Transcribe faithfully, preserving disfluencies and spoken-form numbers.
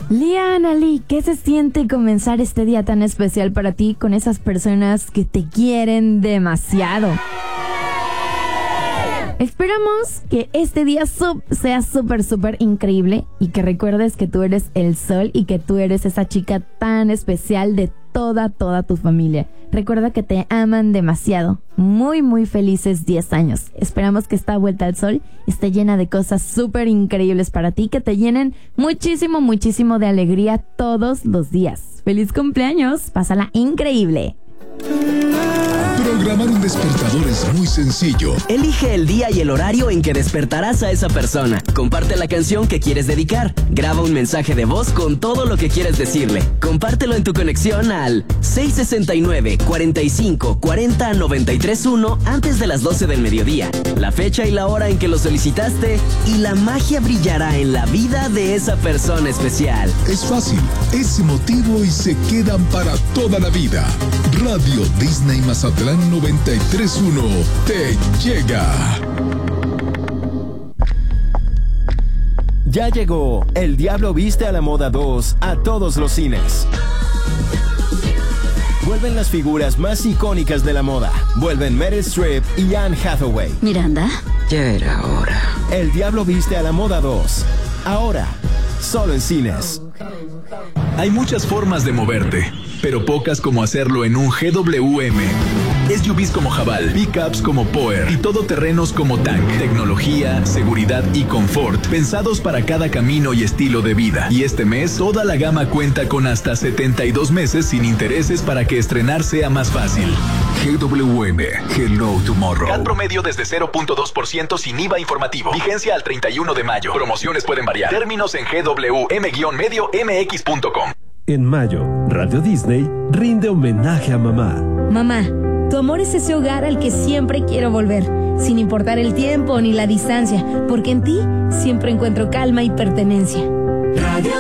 Liana Lee, ¿qué se siente comenzar este día tan especial para ti con esas personas que te quieren demasiado? Esperamos que este día sub sea súper, súper increíble y que recuerdes que tú eres el sol y que tú eres esa chica tan especial de toda, toda tu familia. Recuerda que te aman demasiado. Muy, muy felices diez años. Esperamos que esta vuelta al sol esté llena de cosas súper increíbles para ti, que te llenen muchísimo, muchísimo de alegría todos los días. ¡Feliz cumpleaños! ¡Pásala increíble! Programar un despertador es muy sencillo. Elige el día y el horario en que despertarás a esa persona. Comparte la canción que quieres dedicar. Graba un mensaje de voz con todo lo que quieres decirle. Compártelo en tu conexión al seis sesenta y nueve, cuarenta y cinco, cuarenta, noventa y tres uno antes de las doce del mediodía. La fecha y la hora en que lo solicitaste y la magia brillará en la vida de esa persona especial. Es fácil, es emotivo y se quedan para toda la vida. Radio Disney Mazatlán noventa y tres punto uno te llega. Ya llegó El Diablo Viste a la Moda dos a todos los cines. Vuelven las figuras más icónicas de la moda. Vuelven Meryl Streep y Anne Hathaway. Miranda, ya era hora. El Diablo Viste a la Moda dos. Ahora, solo en cines. Hay muchas formas de moverte, pero pocas como hacerlo en un G W M. S U Vs como Haval, pickups como Power y todoterrenos como Tank. Tecnología, seguridad y confort, pensados para cada camino y estilo de vida. Y este mes, toda la gama cuenta con hasta setenta y dos meses sin intereses para que estrenar sea más fácil. G W M, Hello Tomorrow. C A T promedio desde cero punto dos por ciento sin I V A informativo. Vigencia al treinta y uno de mayo. Promociones pueden variar. Términos en G W M medio M X punto com. En mayo, Radio Disney rinde homenaje a mamá. Mamá, tu amor es ese hogar al que siempre quiero volver, sin importar el tiempo ni la distancia, porque en ti siempre encuentro calma y pertenencia. Radio